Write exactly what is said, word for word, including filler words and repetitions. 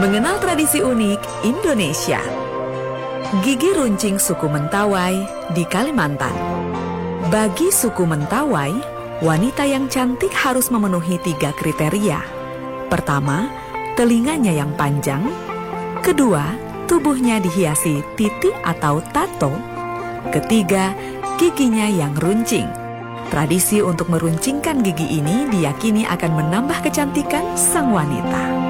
Mengenal tradisi unik Indonesia. Gigi runcing suku Mentawai di Kalimantan. Bagi suku Mentawai, wanita yang cantik harus memenuhi tiga kriteria. Pertama, telinganya yang panjang. Kedua, tubuhnya dihiasi titik atau tato. Ketiga, giginya yang runcing. Tradisi untuk meruncingkan gigi ini diyakini akan menambah kecantikan sang wanita.